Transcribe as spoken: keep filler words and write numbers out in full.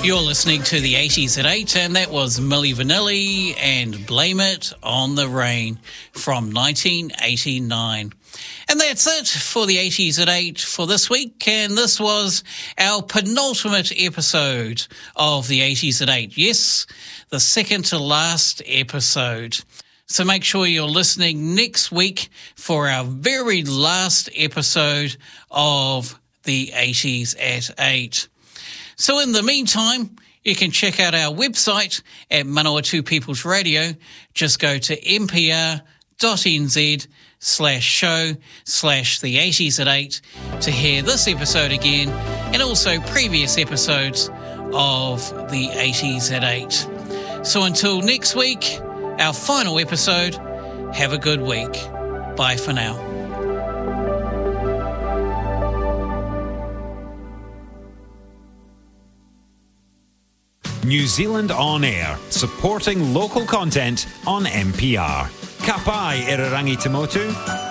You're listening to the eighties at eight, and that was Milli Vanilli and Blame It on the Rain from nineteen eighty-nine. And that's it for the eighties at eight for this week, and this was our penultimate episode of the eighties at eight. Yes, the second to last episode. So make sure you're listening next week for our very last episode of the eighties at eight. So in the meantime, you can check out our website at Manawatu People's Radio. Just go to npr.nz slash show slash the eighties at eight to hear this episode again and also previous episodes of the eighties at eight. So until next week, our final episode, have a good week. Bye for now. New Zealand On Air, supporting local content on N P R. Ka pai e Rangi Te Motu.